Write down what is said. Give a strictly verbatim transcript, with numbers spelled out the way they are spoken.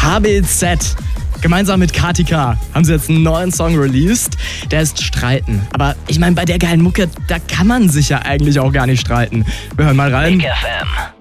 H B Z. Gemeinsam mit Katika haben sie jetzt einen neuen Song released. Der ist Streiten. Aber ich meine, bei der geilen Mucke, da kann man sich ja eigentlich auch gar nicht streiten. Wir hören mal rein. Big F M.